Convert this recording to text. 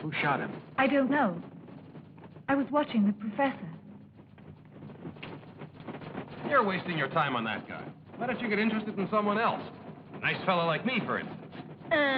Who shot him? I don't know. I was watching the professor. You're wasting your time on that guy. Why don't you get interested in someone else? A nice fellow like me, for instance.